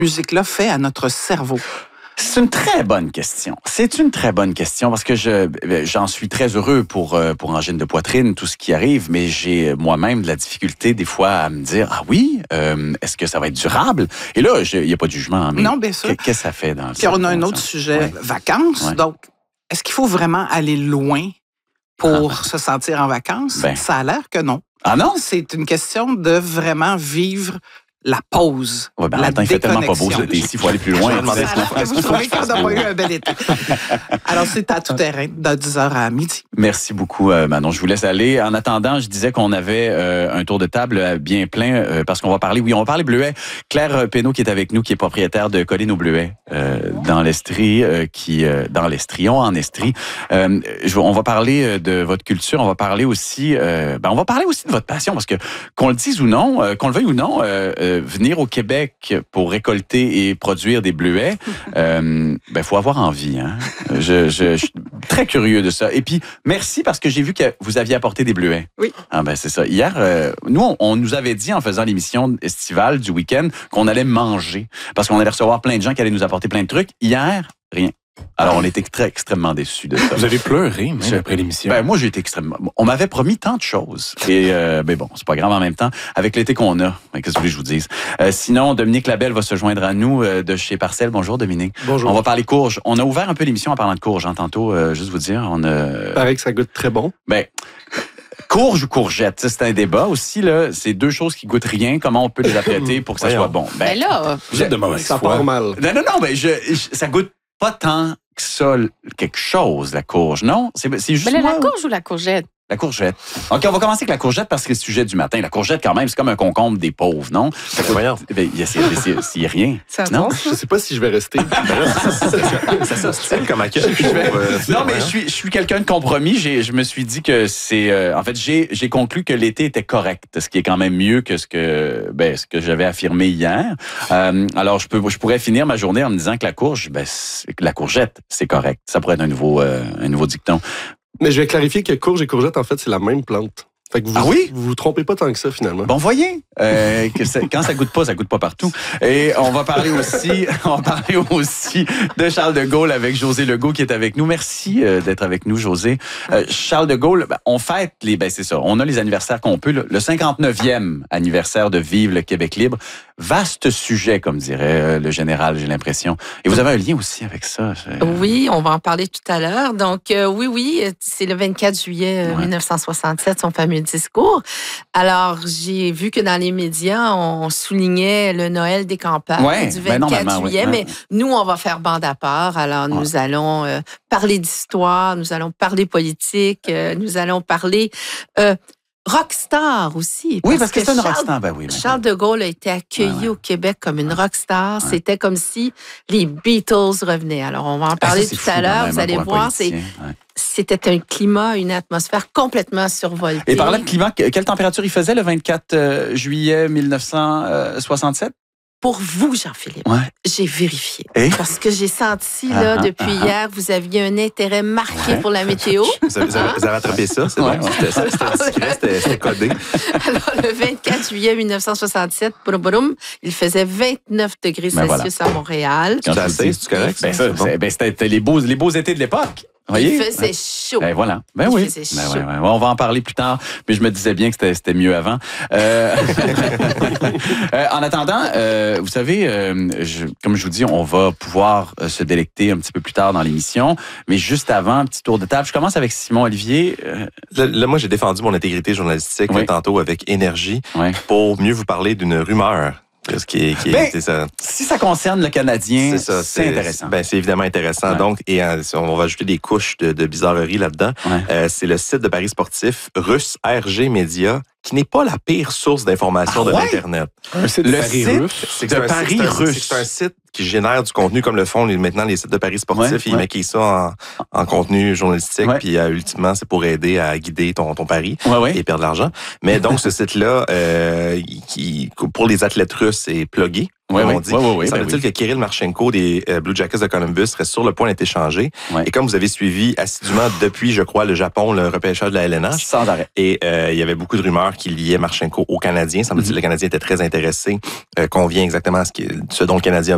musique-là fait à notre cerveau? C'est une très bonne question. C'est une très bonne question parce que j'en suis très heureux pour Angine de poitrine, tout ce qui arrive, mais j'ai moi-même de la difficulté des fois à me dire, ah oui, est-ce que ça va être durable? Et là, il n'y a pas de jugement. Mais non, bien sûr. Qu'est-ce que ça fait dans le Puis on a un autre sujet, vacances. Ouais. Donc, est-ce qu'il faut vraiment aller loin pour se sentir en vacances? Ça a l'air que non. Ah non? C'est une question de vraiment vivre la pause, ouais, la attends, il fait tellement pas beau cet été ici, il faut aller plus loin. Vous trouvez qu'on n'a pas eu un bel été. Alors, c'est à tout terrain, de 10h à midi. Merci beaucoup, Manon. Je vous laisse aller. En attendant, je disais qu'on avait un tour de table bien plein parce qu'on va parler, on va parler bleuets. Claire Pénaud qui est avec nous, qui est propriétaire de Collines aux Bleuets dans l'Estrie, dans l'Estrion, en Estrie. On va parler de votre culture, on va parler aussi de votre passion parce que qu'on le dise ou non, qu'on le veuille ou non, venir au Québec pour récolter et produire des bleuets, faut avoir envie. Hein? Je suis très curieux de ça. Et puis, merci parce que j'ai vu que vous aviez apporté des bleuets. Oui. Ah c'est ça. Hier, nous, on nous avait dit en faisant l'émission estivale du week-end qu'on allait manger parce qu'on allait recevoir plein de gens qui allaient nous apporter plein de trucs. Hier, rien. Alors, on était extrêmement déçus de ça. Vous avez pleuré, même, après l'émission. Moi, j'ai été extrêmement... On m'avait promis tant de choses. Et, c'est pas grave en même temps. Avec l'été qu'on a, qu'est-ce que vous voulez que je vous dise? Sinon, Dominique Labelle va se joindre à nous de chez Parcelle. Bonjour, Dominique. Bonjour. On va parler courges. On a ouvert un peu l'émission en parlant de courges, tantôt, juste vous dire. Paraît que ça goûte très bon. Courge ou courgette, c'est un débat aussi, là. C'est deux choses qui goûtent rien. Comment on peut les apprêter pour que ça soit bon? Mais là, vous êtes de mauvaise foi. Ça part mal. Non, ça goûte pas tant que ça, quelque chose, la courge, non? C'est juste la courge ou la courgette? La courgette. OK, on va commencer avec la courgette parce que c'est le sujet du matin. La courgette, quand même, c'est comme un concombre des pauvres, non? C'est rien. Non? Je sais pas si je vais rester. C'est ça, style comme accueil. Non, mais je suis quelqu'un de compromis. Je me suis dit que c'est... en fait, j'ai conclu que l'été était correct, ce qui est quand même mieux que ce que j'avais affirmé hier. Alors, je pourrais finir ma journée en me disant que la courgette, c'est correct. Ça pourrait être un nouveau dicton. Mais je vais clarifier que courge et courgette, en fait, c'est la même plante. Fait que vous vous trompez pas tant que ça, finalement. Bon, voyez, quand ça goûte pas partout. Et on va parler aussi de Charles de Gaulle avec José Legault qui est avec nous. Merci d'être avec nous, José. Charles de Gaulle, on fête c'est ça, on a les anniversaires qu'on peut. Le 59e anniversaire de Vive le Québec libre. Vaste sujet, comme dirait le général, j'ai l'impression. Et vous avez un lien aussi avec ça. Oui, on va en parler tout à l'heure. Donc, oui, c'est le 24 juillet 1967, son fameux discours. Alors, j'ai vu que dans les médias, on soulignait le Noël des campagnes du 24 juillet, mais nous, on va faire bande à part. Alors, nous allons parler d'histoire, nous allons parler politique, nous allons parler... rockstar aussi. Oui, parce que c'est une rockstar. Charles de Gaulle a été accueilli au Québec comme une rockstar. C'était comme si les Beatles revenaient. Alors, on va en parler tout à l'heure. Vous allez voir, c'était un climat, une atmosphère complètement survoltée. Et parlant de climat, quelle température il faisait le 24 juillet 1967? Pour vous, Jean-Philippe, j'ai vérifié. Parce que j'ai senti, depuis hier, vous aviez un intérêt marqué pour la météo. Vous avez attrapé ça, c'est bon? C'était codé. Alors, le 24 juillet 1967, il faisait 29 degrés Celsius à Montréal. C'est correct? C'était les beaux étés de l'époque. Il faisait chaud. Voilà. Oui. On va en parler plus tard, mais je me disais bien que c'était mieux avant. En attendant, vous savez, comme je vous dis, on va pouvoir se délecter un petit peu plus tard dans l'émission, mais juste avant, un petit tour de table. Je commence avec Simon Olivier. Là, moi, j'ai défendu mon intégrité journalistique tantôt avec énergie pour mieux vous parler d'une rumeur. Si ça concerne le Canadien, c'est intéressant. C'est évidemment intéressant. Donc, on va ajouter des couches de bizarreries là-dedans. C'est le site de paris sportif russe RG Media qui n'est pas la pire source d'information de l'Internet. Un site de paris russe? C'est un site qui génère du contenu comme le font maintenant les sites de paris sportifs. Ils maquillent ça en contenu journalistique. Puis ultimement, c'est pour aider à guider ton pari et perdre de l'argent. Mais donc, ce site-là, qui pour les athlètes russes, est plugué. Il semble-t-il que Kirill Marchenko des Blue Jackets de Columbus serait sur le point d'être échangé. Et comme vous avez suivi assidûment depuis, je crois, le Japon, le repêchage de la LNH. Sans arrêt. Et il y avait beaucoup de rumeurs qui liaient Marchenko au Canadien. Semble-t-il que le Canadien était très intéressé, convient exactement ce dont le Canadien a